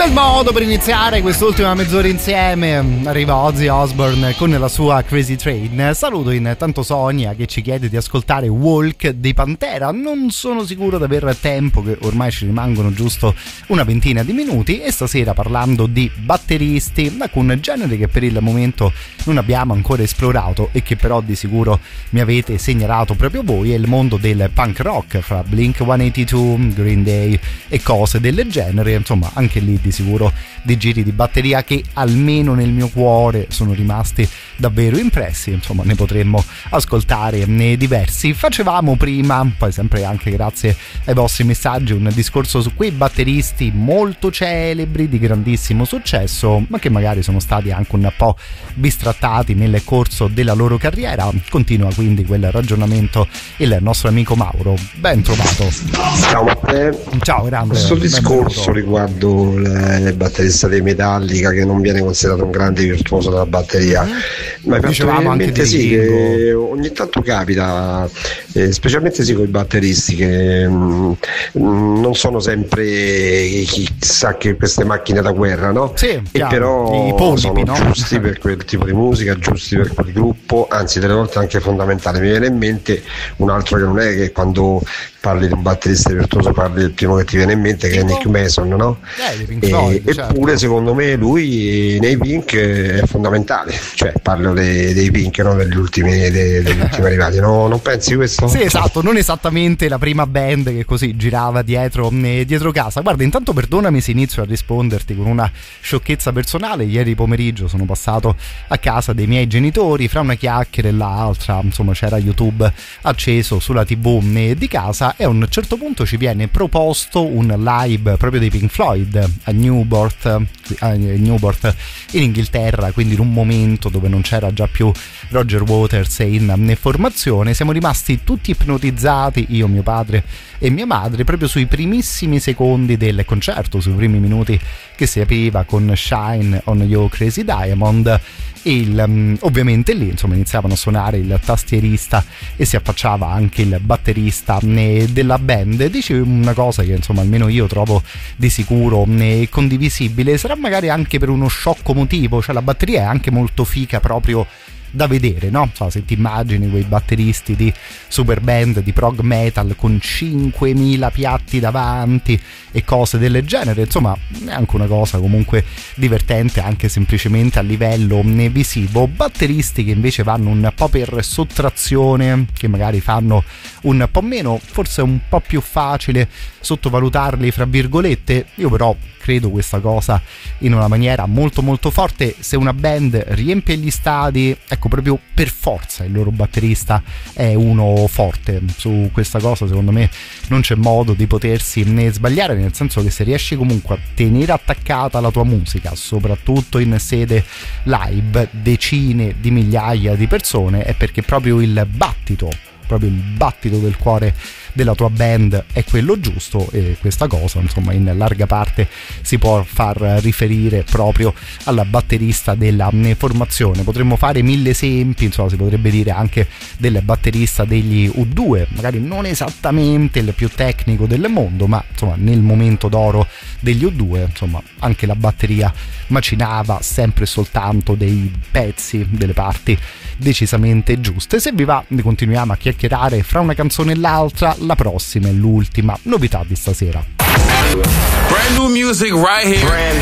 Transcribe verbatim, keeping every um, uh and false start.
Bel modo per iniziare quest'ultima mezz'ora insieme. Arriva Ozzy Osbourne con la sua Crazy Train. Saluto intanto Sonia che ci chiede di ascoltare Walk dei Pantera. Non sono sicuro di aver tempo, che ormai ci rimangono giusto una ventina di minuti. E stasera, parlando di batteristi, ecco un genere che per il momento non abbiamo ancora esplorato e che però di sicuro mi avete segnalato proprio voi, è il mondo del punk rock, fra Blink centottantadue, Green Day e cose del genere. Insomma, anche lì di sicuro dei giri di batteria che almeno nel mio cuore sono rimasti davvero impressi. Insomma, ne potremmo ascoltare diversi. Facevamo prima, poi sempre anche grazie ai vostri messaggi, un discorso su quei batteristi molto celebri, di grandissimo successo, ma che magari sono stati anche un po' bistrattati nel corso della loro carriera. Continua quindi quel ragionamento il nostro amico Mauro. Ben trovato. Ciao Matteo. Ciao grande. Questo discorso riguardo il batterista dei Metallica, che non viene considerato un grande virtuoso della batteria, mm-hmm. ma è dicevamo anche di sì, che ogni tanto capita, eh, specialmente sì con i batteristi che mh, non sono sempre chissà che queste macchine da guerra, no? Sì, e chiaro, però i polipi, sono no? giusti per quel tipo di musica, giusti per quel gruppo, anzi delle volte anche fondamentale. Mi viene in mente un altro che non è che quando parli di un batterista virtuoso parli del primo che ti viene in mente, che è Nick Mason, no? Eh, Pink Floyd, e, certo. Eppure secondo me lui nei Pink è fondamentale, cioè parlo dei, dei Pink, no? degli ultimi dei, degli ultimi arrivati, no? Non pensi questo? Sì, esatto, non esattamente la prima band che così girava dietro, eh, dietro casa. Guarda, intanto perdonami se inizio a risponderti con una sciocchezza personale. Ieri pomeriggio sono passato a casa dei miei genitori, fra una chiacchiera e l'altra, insomma c'era YouTube acceso sulla tivù di casa, e a un certo punto ci viene proposto un live proprio dei Pink Floyd a Newport, a Newport in Inghilterra, quindi in un momento dove non c'era già più Roger Waters in formazione. Siamo rimasti tutti ipnotizzati, io, mio padre e mia madre, proprio sui primissimi secondi del concerto, sui primi minuti che si apriva con Shine on You Crazy Diamond. E il, um, ovviamente lì insomma iniziavano a suonare il tastierista e si affacciava anche il batterista né, della band. Dice una cosa che insomma almeno io trovo di sicuro né, condivisibile, sarà magari anche per uno sciocco motivo, cioè la batteria è anche molto fica proprio da vedere, no? So, se ti immagini quei batteristi di super band di prog metal con cinquemila piatti davanti e cose del genere, insomma è anche una cosa comunque divertente anche semplicemente a livello visivo. Batteristi che invece vanno un po' per sottrazione, che magari fanno un po' meno, forse è un po' più facile sottovalutarli fra virgolette. Io però credo questa cosa in una maniera molto molto forte. Se una band riempie gli stadi, ecco, proprio per forza il loro batterista è uno forte. Su questa cosa secondo me non c'è modo di potersi né sbagliare, nel senso che se riesci comunque a tenere attaccata la tua musica, soprattutto in sede live, decine di migliaia di persone, è perché proprio il battito proprio il battito del cuore della tua band è quello giusto, e questa cosa insomma in larga parte si può far riferire proprio alla batterista della formazione. Potremmo fare mille esempi, insomma si potrebbe dire anche del batterista degli U due, magari non esattamente il più tecnico del mondo, ma insomma nel momento d'oro degli U due insomma anche la batteria macinava sempre e soltanto dei pezzi, delle parti decisamente giuste. Se vi va continuiamo a chiacchierare fra una canzone e l'altra. La prossima è l'ultima novità di stasera. Brand new music right here. Brand